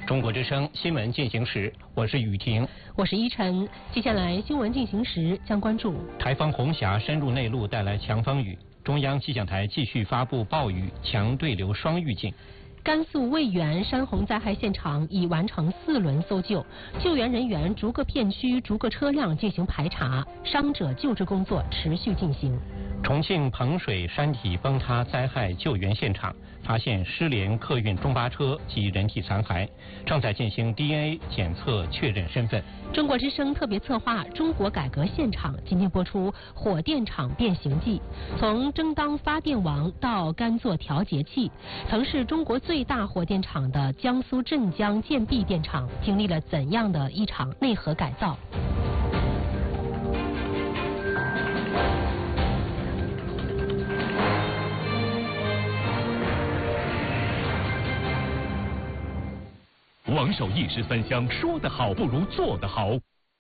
中国之声新闻进行时，我是雨婷， 我是依晨。接下来新闻进行时将关注台风红霞深入内陆，带来强风雨。中央气象台继续发布暴雨强对流双预警。 甘肃渭源山洪灾害现场已完成4轮搜救，救援人员逐个片区、逐个车辆进行排查，伤者救治工作持续进行。 重庆彭水山体崩塌灾害救援现场发现失联客运中巴车及人体残骸，正在进行 DNA 检测确认身份。 中国之声特别策划《中国改革现场》今天播出《火电厂变形记》，从争当发电王到甘做调节器，曾是中国最大火电厂的江苏镇江建壁电厂经历了怎样的一场内核改造？ 王守义十三香，说得好不如做得好。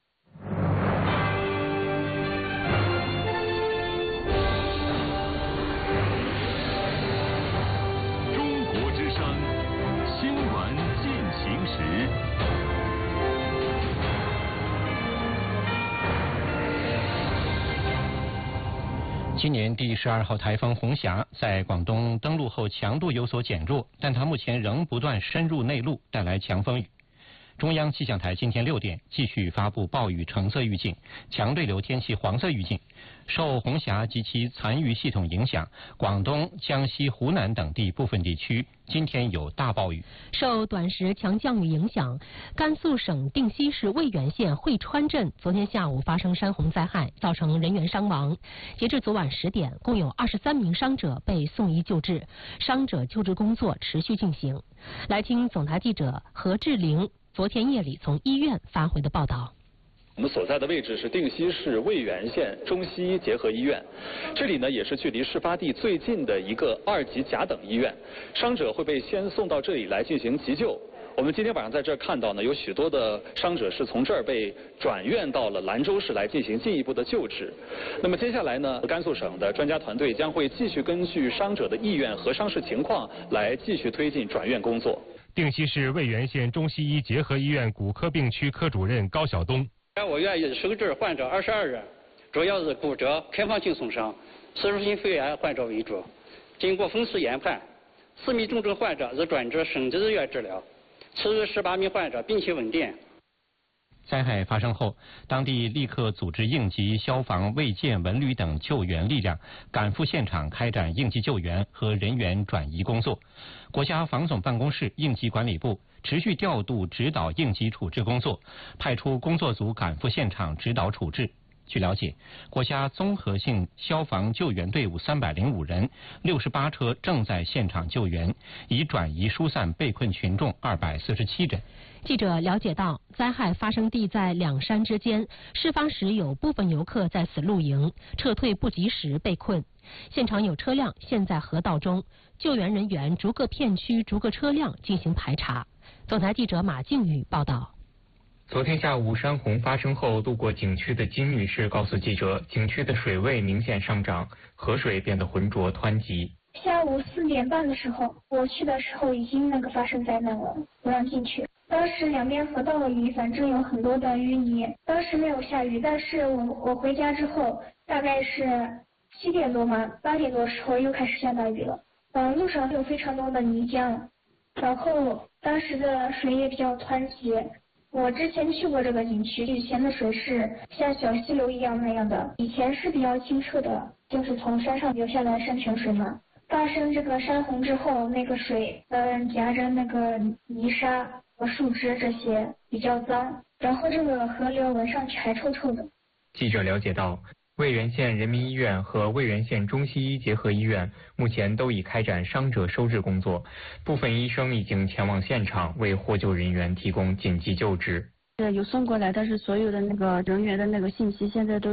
中国之声新闻进行时。 今年第12号台风红霞在广东登陆后强度有所减弱，但它目前仍不断深入内陆，带来强风雨。中央气象台今天6点继续发布暴雨橙色预警、强对流天气黄色预警。受红霞及其残余系统影响，广东、江西、湖南等地部分地区今天有大暴雨。 受短时强降雨影响，甘肃省定西市渭源县会川镇昨天下午发生山洪灾害，造成人员伤亡。截至昨晚10点，共有23名伤者被送医救治，伤者救治工作持续进行。来听总台记者何志玲昨天夜里从医院发回的报道。 我们所在的位置是定西市渭源县中西医结合医院，这里呢也是距离事发地最近的一个2级甲等医院。伤者会被先送到这里来进行急救。我们今天晚上在这儿看到呢，有许多的伤者是从这儿被转院到了兰州市来进行进一步的救治。那么接下来呢，甘肃省的专家团队将会继续根据伤者的意愿和伤势情况来继续推进转院工作。 定西市渭源县中西医结合医院骨科病区科主任高晓东。 我院已收治患者22人，主要是骨折、开放性损伤、侵入性肺炎患者为主。经过分尸研判，4名重症患者是转至省级医院治疗，其余18名患者病情稳定。 灾害发生后，当地立刻组织应急、消防、卫健、文旅等救援力量赶赴现场开展应急救援和人员转移工作。国家防总办公室应急管理部持续调度指导应急处置工作，派出工作组赶赴现场指导处置。据了解，国家综合性消防救援队伍305人，68车正在现场救援，已转移疏散被困群众247人。 记者了解到，灾害发生地在2山之间，事发时有部分游客在此露营，撤退不及时被困。现场有车辆现在河道中，救援人员逐个片区、逐个车辆进行排查。总台记者马静宇报道。 昨天下午山洪发生后，路过景区的金女士告诉记者，景区的水位明显上涨，河水变得浑浊湍急。 下午4点半的时候，我去的时候已经发生灾难了，不让进去。当时两边河道的雨，反正有很多的淤泥。当时没有下雨，但是我回家之后，大概是7点多嘛，8点多的时候又开始下大雨了。路上有非常多的泥浆，然后当时的水也比较湍急。我之前去过这个景区，以前的水是像小溪流一样那样的，以前是比较清澈的，就是从山上流下来山泉水嘛。发生这个山洪之后，那个水夹着那个泥沙和树枝这些比较脏，然后这个河流闻上去还臭臭的。 记者了解到，渭源县人民医院和渭源县中西医结合医院目前都已开展伤者收治工作，部分医生已经前往现场为获救人员提供紧急救治。 有送过来，但是所有的人员的信息现在都